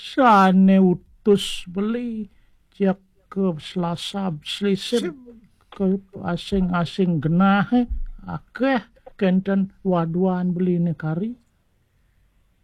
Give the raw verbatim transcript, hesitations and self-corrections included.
Sane utus beli jak ke selasab selisip ke asing-asing genah akeh kenten waduan beli ne kari.